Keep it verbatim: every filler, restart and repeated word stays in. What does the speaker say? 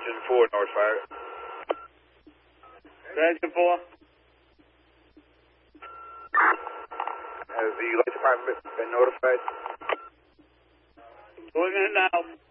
Engine four, Northfire. Engine four. Has the light department been notified? Doing it now.